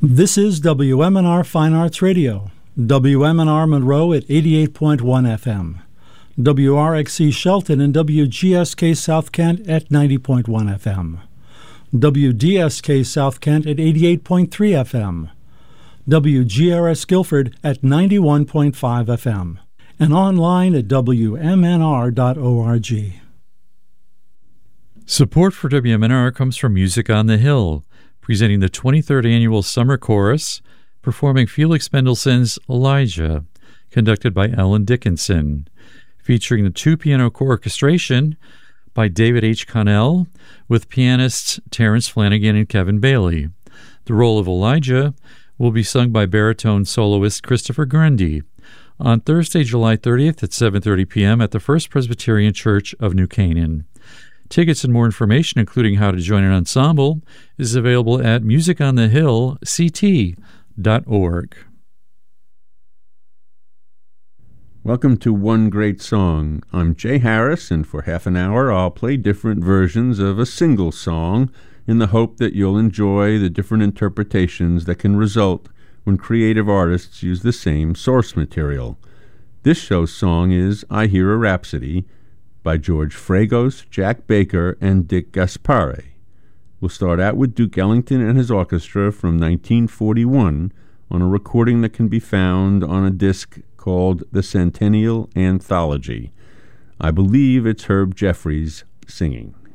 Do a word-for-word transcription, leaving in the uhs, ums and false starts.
This is W M N R Fine Arts Radio, W M N R Monroe at eighty-eight point one F M, W R X C Shelton and W G S K South Kent at ninety point one F M, W D S K South Kent at eighty-eight point three F M, W G R S Guilford at ninety-one point five F M, and online at W M N R dot org. Support for W M N R comes from Music on the Hill, presenting the twenty-third Annual Summer Chorus, performing Felix Mendelssohn's Elijah, conducted by Ellen Dickinson, featuring the two-piano orchestration by David H. Connell, with pianists Terrence Flanagan and Kevin Bailey. The role of Elijah will be sung by baritone soloist Christopher Grundy on Thursday, July thirtieth at seven thirty p.m. at the First Presbyterian Church of New Canaan. Tickets and more information, including how to join an ensemble, is available at music on the hill c t dot org. Welcome to One Great Song. I'm Jay Harris, and for half an hour I'll play different versions of a single song in the hope that you'll enjoy the different interpretations that can result when creative artists use the same source material. This show's song is I Hear a Rhapsody by George Fragos, Jack Baker, and Dick Gaspare. We'll start out with Duke Ellington and his orchestra from nineteen forty-one on a recording that can be found on a disc called The Centennial Anthology. I believe it's Herb Jeffries singing.